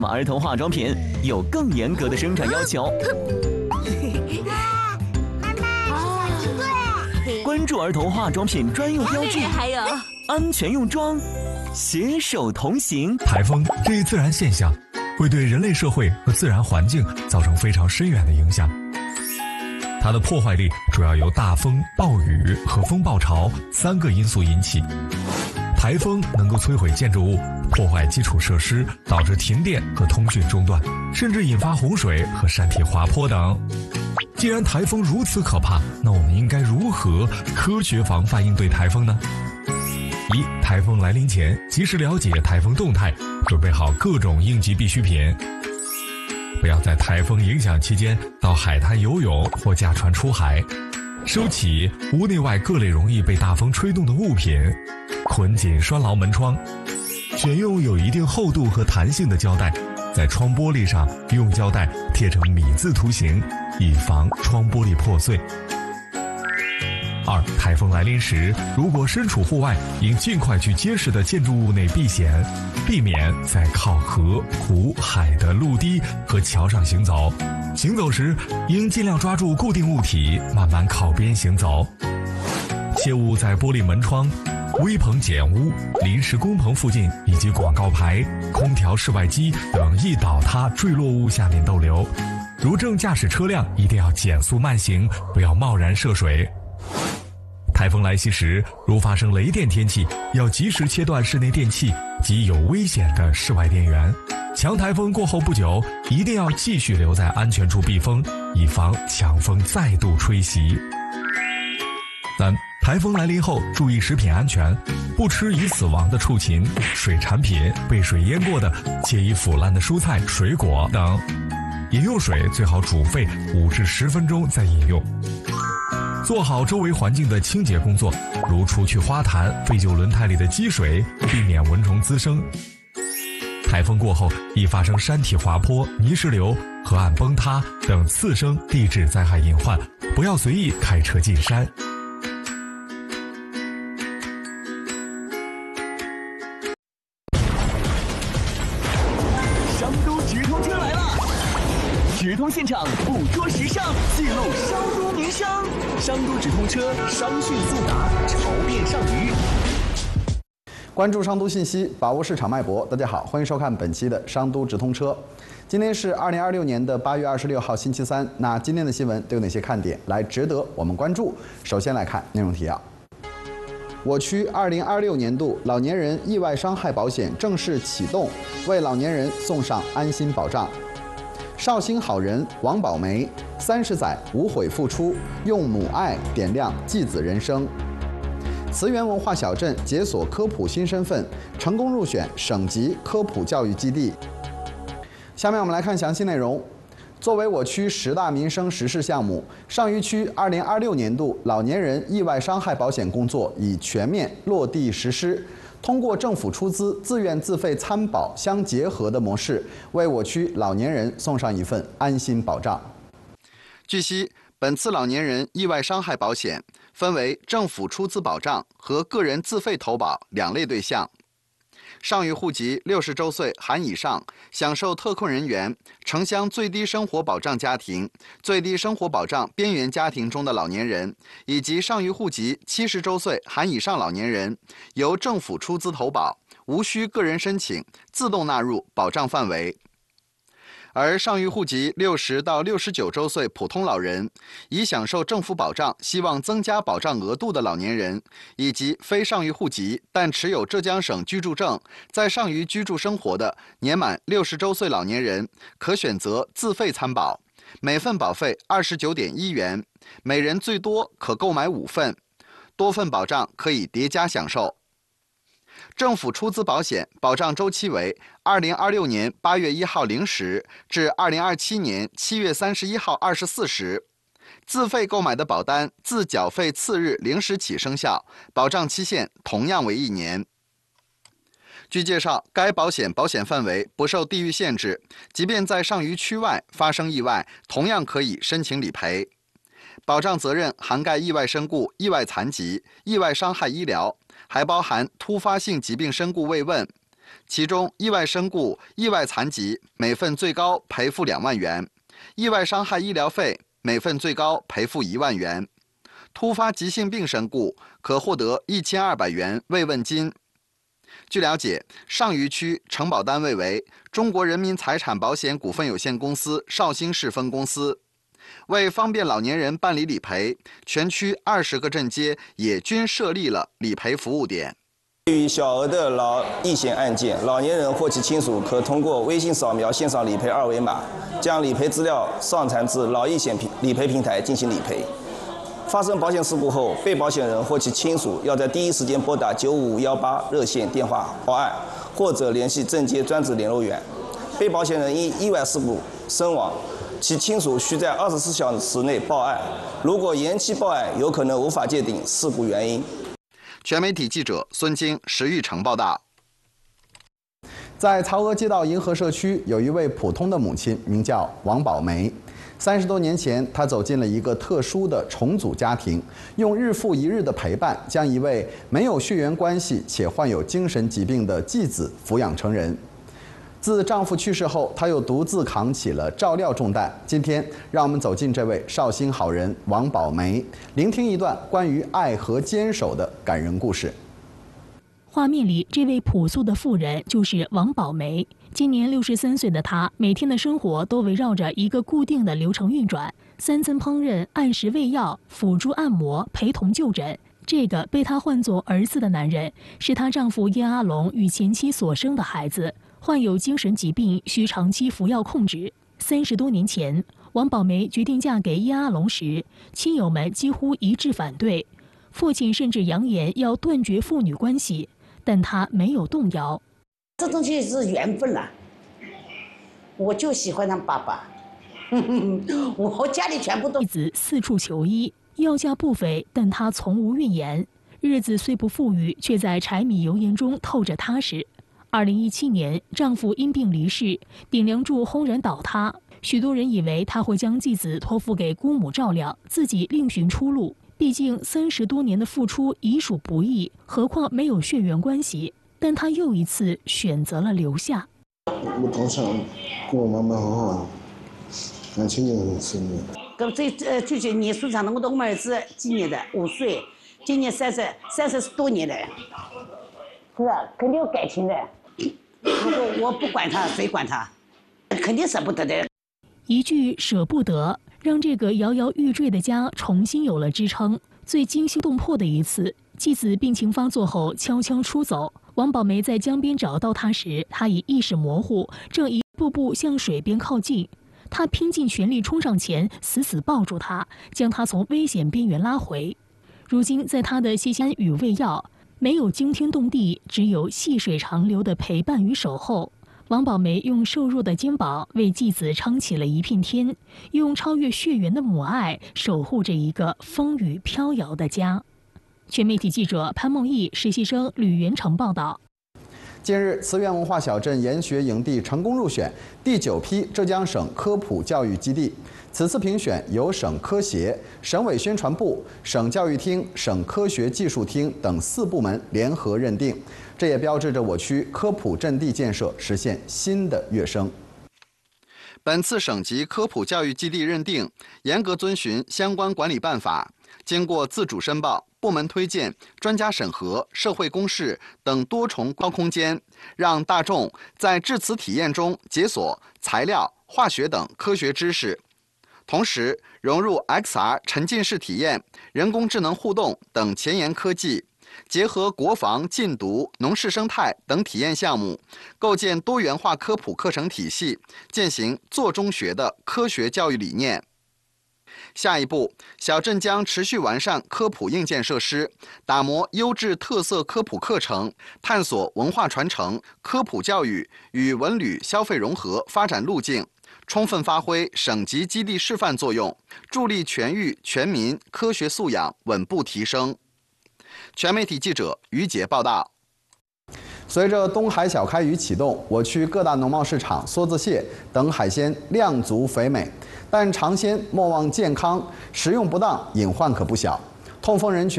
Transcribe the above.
儿童化妆品有更严格的生产要求。关注儿童化妆品专用标志， 还有安全用装，携手同行。 台风这一自然现象会对人类社会和自然环境造成非常深远的影响。它的破坏力主要由大风、暴雨和风暴潮3个因素引起。台风能够摧毁建筑物，破坏基础设施，导致停电和通讯中断，甚至引发洪水和山体滑坡等。既然台风如此可怕，那我们应该如何科学防范应对台风呢？一、台风来临前及时了解台风动态，准备好各种应急必需品。不要在台风影响期间到海滩游泳或驾船出海。收起屋内外各类容易被大风吹动的物品，捆紧拴牢门窗。选用有一定厚度和弹性的胶带，在窗玻璃上用胶带贴成米字图形，以防窗玻璃破碎。2、台风来临时，如果身处户外，应尽快去结实的建筑物内避险，避免在靠河、湖、海的陆地和桥上行走。行走时，应尽量抓住固定物体，慢慢靠边行走。切勿在玻璃门窗、危棚简屋、临时工棚附近以及广告牌、空调室外机等易倒塌坠落物下面逗留。如正驾驶车辆，一定要减速慢行，不要贸然涉水。台风来袭时，如发生雷电天气，要及时切断室内电器及有危险的室外电源。强台风过后不久，一定要继续留在安全处避风，以防强风再度吹袭。3、台风来临后，注意食品安全，不吃已死亡的畜禽、水产品、被水淹过的且已腐烂的蔬菜、水果等。饮用水最好煮沸5至10分钟再饮用。做好周围环境的清洁工作，如除去花坛、废旧轮胎里的积水，避免蚊虫滋生。台风过后易发生山体滑坡、泥石流、河岸崩塌等次生地质灾害隐患，不要随意开车进山。 商都直通车来了，直通现场捕捉时尚，记录商都民生。商都直通车，商讯速达，潮变上鱼。 关注商都信息，把握市场脉搏。大家好，欢迎收看本期的商都直通车。今天是2026年的8月26号，星期三。那今天的新闻都有哪些看点来值得我们关注？首先来看内容提要。我区2026年度老年人意外伤害保险正式启动，为老年人送上安心保障。绍兴好人王宝梅30载无悔付出，用母爱点亮继子人生。慈源文化小镇解锁科普新身份，成功入选省级科普教育基地。下面我们来看详细内容。作为我区10大民生实事项目，上虞区2026年度老年人意外伤害保险工作已全面落地实施。通过政府出资、自愿自费参保相结合的模式，为我区老年人送上一份安心保障。据悉，本次老年人意外伤害保险分为政府出资保障和个人自费投保2类对象。上虞户籍60周岁含以上，享受特困人员、城乡最低生活保障家庭、最低生活保障边缘家庭中的老年人，以及上虞户籍70周岁含以上老年人，由政府出资投保，无需个人申请，自动纳入保障范围。而上虞户籍60到69周岁普通老人，已享受政府保障，希望增加保障额度的老年人，以及非上虞户籍但持有浙江省居住证，在上虞居住生活的年满60周岁老年人，可选择自费参保，每份保费29.1元，每人最多可购买5份，多份保障可以叠加享受。政府出资保险保障周期为2026年8月1号0时至2027年7月31号24时，自费购买的保单自缴费次日0时起生效，保障期限同样为1年。据介绍，该保险范围不受地域限制，即便在上虞区外发生意外，同样可以申请理赔。保障责任涵盖意外身故、意外残疾、意外伤害医疗，还包含突发性疾病身故慰问。 其中意外身故、意外残疾每份最高赔付2万元，意外伤害医疗费每份最高赔付1万元，突发急性病身故可获得1200元慰问金。据了解，上虞区承保单位为中国人民财产保险股份有限公司绍兴市分公司。为方便老年人办理理赔，全区20个镇街也均设立了理赔服务点。 对于小额的劳役险案件，老年人或其亲属可通过微信扫描线上理赔2维码，将理赔资料上传至劳役险理赔平台进行理赔。发生保险事故后，被保险人或其亲属要在第一时间拨打9518热线电话报案，或者联系镇街专职联络员。被保险人因意外事故身亡，其亲属需在24小时内报案，如果延期报案，有可能无法界定事故原因。 全媒体记者孙京、石玉成报道。 在曹娥街道银河社区，有一位普通的母亲，名叫王宝梅。30多年前，她走进了一个特殊的重组家庭，用日复一日的陪伴，将一位没有血缘关系且患有精神疾病的继子抚养成人。自丈夫去世后，她又独自扛起了照料重担。今天，让我们走进这位绍兴好人王宝梅，聆听一段关于爱和坚守的感人故事。 画面里这位朴素的妇人就是王宝梅。今年63岁的她，每天的生活都围绕着一个固定的流程运转：3餐烹饪、按时喂药、辅助按摩、陪同就诊。这个被她唤作儿子的男人，是她丈夫叶阿龙与前妻所生的孩子。患有精神疾病，需长期服药控制。30多年前，王宝梅决定嫁给叶阿龙时，亲友们几乎一致反对，父亲甚至扬言要断绝父女关系，但她没有动摇。 这东西是缘分啦，我就喜欢他爸爸，我家里全部都。 妻子四处求医，要价不菲，但她从无怨言。日子虽不富裕，却在柴米油盐中透着踏实。2017年，丈夫因病离世，顶梁柱轰然倒塌。许多人以为他会将继子托付给姑母照料，自己另寻出路。毕竟30多年的付出已属不易，何况没有血缘关系。但他又一次选择了留下。 我多想跟我妈妈好好的，2000年生的。 跟就是年数长的，我的儿子今年的5岁，今年30多年了，是啊，肯定有感情的。如果我不管他，谁管他？肯定舍不得的。 一句舍不得，让这个摇摇欲坠的家重新有了支撑。最惊心动魄的一次，继子病情发作后悄悄出走。王宝梅在江边找到他时，他已意识模糊，正一步步向水边靠近。他拼尽全力冲上前，死死抱住他，将他从危险边缘拉回。如今，在他的细心与喂药，没有惊天动地，只有细水长流的陪伴与守候。王宝梅用瘦弱的肩膀为继子撑起了一片天，用超越血缘的母爱守护着一个风雨飘摇的家。全媒体记者潘梦毅、实习生吕元成报道。 近日，慈源文化小镇研学营地成功入选第9批浙江省科普教育基地。此次评选由省科协、省委宣传部、省教育厅、省科学技术厅等4部门联合认定，这也标志着我区科普阵地建设实现新的跃升。 本次省级科普教育基地认定严格遵循相关管理办法，经过自主申报、部门推荐、专家审核、社会公示等多重高空间，让大众在致辞体验中解锁材料、化学等科学知识。同时融入 XR 沉浸式体验、人工智能互动等前沿科技，结合国防、禁毒、农事生态等体验项目，构建多元化科普课程体系，践行做中学的科学教育理念。下一步，小镇将持续完善科普硬件设施，打磨优质特色科普课程，探索文化传承、科普教育与文旅消费融合发展路径，充分发挥省级基地示范作用，助力全域全民科学素养稳步提升。全媒体记者于杰报道。 随着东海小开渔启动，我区各大农贸市场梭子蟹等海鲜量足肥美，但尝鲜莫忘健康，食用不当隐患可不小。痛风人群